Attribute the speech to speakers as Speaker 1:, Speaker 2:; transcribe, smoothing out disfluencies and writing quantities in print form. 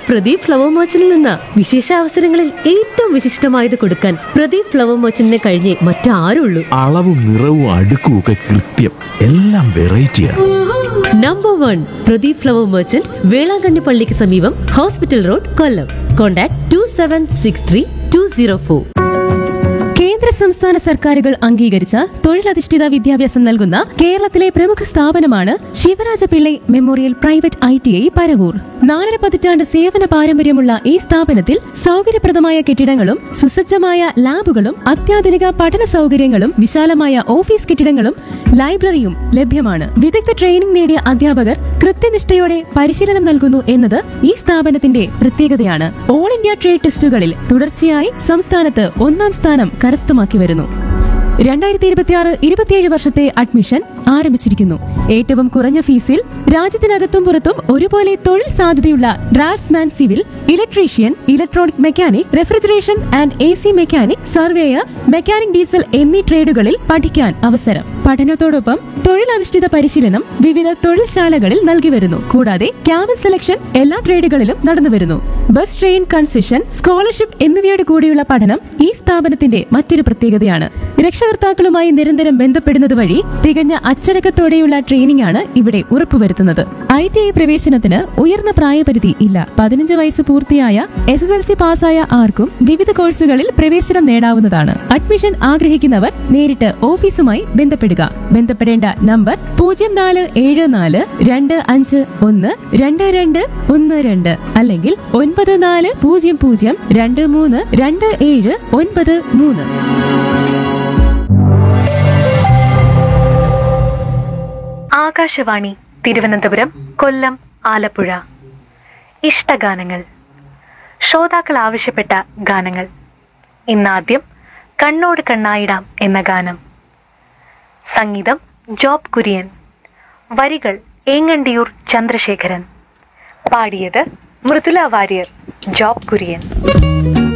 Speaker 1: Pradeep flower മർച്ചന്റിൽ നിന്ന് വിശേഷ അവസരങ്ങളിൽ ഏറ്റവും വിശിഷ്ടമായത് കൊടുക്കാൻ പ്രദീപ് ഫ്ലവർ മർച്ചന്റിനെ കഴിഞ്ഞേ മറ്റാരുള്ളൂ.
Speaker 2: അളവും നിറവും അടുക്കും ഒക്കെ കൃത്യം, എല്ലാം വെറൈറ്റിയാണ്.
Speaker 1: Number 1 Pradeep flower merchant, Velankanni പള്ളിക്ക് സമീപം, ഹോസ്പിറ്റൽ റോഡ്, കൊല്ലം. കോൺടാക്ട് 2763 204.
Speaker 3: കേന്ദ്ര സംസ്ഥാന സർക്കാരുകൾ അംഗീകരിച്ച തൊഴിലധിഷ്ഠിത വിദ്യാഭ്യാസം നൽകുന്ന കേരളത്തിലെ പ്രമുഖ സ്ഥാപനമാണ് Shivaraja Pillai memorial private ITI Paravur. 4.5 പതിറ്റാണ്ട് സേവന പാരമ്പര്യമുള്ള ഈ സ്ഥാപനത്തിൽ സൗകര്യപ്രദമായ കെട്ടിടങ്ങളും സുസജ്ജമായ ലാബുകളും അത്യാധുനിക പഠന സൗകര്യങ്ങളും വിശാലമായ ഓഫീസ് കെട്ടിടങ്ങളും ലൈബ്രറിയും ലഭ്യമാണ്. വിദഗ്ധ ട്രെയിനിംഗ് നേടിയ അധ്യാപകർ കൃത്യനിഷ്ഠയോടെ പരിശീലനം നൽകുന്നു എന്നത് ഈ സ്ഥാപനത്തിന്റെ പ്രത്യേകതയാണ്. ഓൾ ഇന്ത്യ ട്രേഡ് ടെസ്റ്റുകളിൽ തുടർച്ചയായി സംസ്ഥാനത്ത് 1ാം സ്ഥാനം കരസ്ഥമാക്കി വരുന്നു. 2026-27 വർഷത്തെ അഡ്മിഷൻ ആരംഭിച്ചിരിക്കുന്നു. ഏറ്റവും കുറഞ്ഞ ഫീസിൽ രാജ്യത്തിനകത്തും പുറത്തും ഒരുപോലെ തൊഴിൽ സാധ്യതയുള്ള draughtsman, civil, electrician, electronic mechanic, refrigeration and AC mechanic, surveyor, mechanic diesel എന്നീ ട്രേഡുകളിൽ പഠിക്കാൻ അവസരം. പഠനത്തോടൊപ്പം തൊഴിലധിഷ്ഠിത പരിശീലനം വിവിധ തൊഴിൽശാലകളിൽ നൽകി വരുന്നു. കൂടാതെ ക്യാമ്പസ് സെലക്ഷൻ എല്ലാ ട്രേഡുകളിലും നടന്നുവരുന്നു. ബസ്, ട്രെയിൻ കൺസെഷൻ, സ്കോളർഷിപ്പ് എന്നിവയോട് കൂടിയുള്ള പഠനം ഈ സ്ഥാപനത്തിന്റെ മറ്റൊരു പ്രത്യേകതയാണ്. രക്ഷകർത്താക്കളുമായി നിരന്തരം ബന്ധപ്പെടുന്നത് വഴി തികഞ്ഞ അച്ചടക്കത്തോടെയുള്ള ട്രെയിനിംഗ് ആണ് ഇവിടെ ഉറപ്പുവരുത്തുന്നത്. ITI പ്രവേശനത്തിന് ഉയർന്ന പ്രായപരിധി ഇല്ല. 15 വയസ്സ് പൂർത്തിയായ SSLC പാസ്സായ ആർക്കും വിവിധ കോഴ്സുകളിൽ പ്രവേശനം നേടാവുന്നതാണ്. അഡ്മിഷൻ ആഗ്രഹിക്കുന്നവർ നേരിട്ട് ഓഫീസുമായി ബന്ധപ്പെടുക. ബന്ധപ്പെടേണ്ട നമ്പർ 0425512212 അല്ലെങ്കിൽ 9400232793.
Speaker 4: ആകാശവാണി തിരുവനന്തപുരം, കൊല്ലം, ആലപ്പുഴ. ഇഷ്ടഗാനങ്ങൾ. ശ്രോതാക്കൾ ആവശ്യപ്പെട്ട ഗാനങ്ങൾ. ഇന്നാദ്യം കണ്ണോട് കണ്ണായിടാം എന്ന ഗാനം. സംഗീതം ജോബ് കുര്യൻ. വരികൾ ഏങ്ങണ്ടിയൂർ ചന്ദ്രശേഖരൻ. പാടിയത് മൃദുല വാര്യർ, ജോബ് കുര്യൻ.